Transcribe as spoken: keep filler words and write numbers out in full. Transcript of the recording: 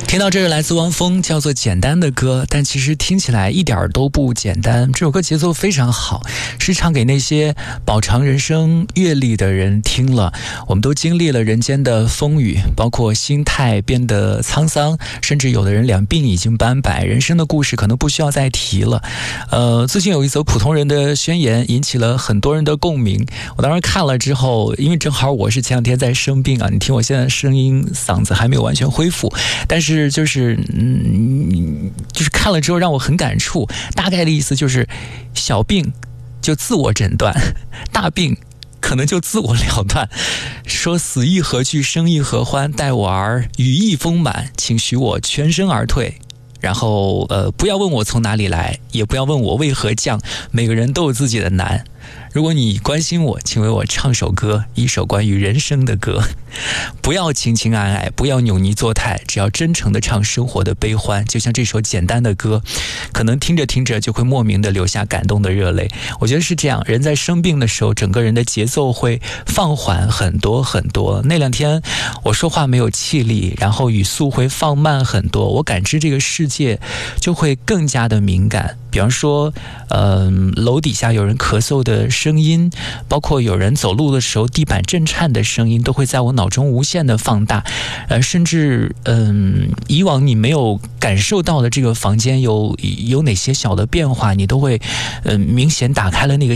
听到这是来自汪峰，叫做简单的歌，但其实听起来一点都不简单。这首歌节奏非常好，是唱给那些饱尝人生阅历的人听了。我们都经历了人间的风雨，包括心态变得沧桑，甚至有的人两鬓已经斑白，人生的故事可能不需要再提了。呃，最近有一则普通人的宣言引起了很多人的共鸣。我当时看了之后，因为正好我是前两天在生病啊，你听我现在声音嗓子还没有完全恢复，但是就是嗯，就是看了之后让我很感触。大概的意思就是小病就自我诊断，大病可能就自我了断。说死亦何惧，生亦何欢，待我儿羽翼丰满，请许我全身而退。然后呃，不要问我从哪里来，也不要问我为何降，每个人都有自己的难。如果你关心我，请为我唱首歌，一首关于人生的歌。不要情情爱爱，不要扭捏作态，只要真诚地唱生活的悲欢。就像这首简单的歌，可能听着听着就会莫名地流下感动的热泪。我觉得是这样，人在生病的时候，整个人的节奏会放缓很多很多。那两天我说话没有气力，然后语速会放慢很多，我感知这个世界就会更加的敏感。比方说呃，楼底下有人咳嗽的声音，包括有人走路的时候地板震颤的声音，都会在我脑中无限的放大。呃，甚至嗯、呃，以往你没有感受到的这个房间有有哪些小的变化，你都会嗯、呃，明显打开了那个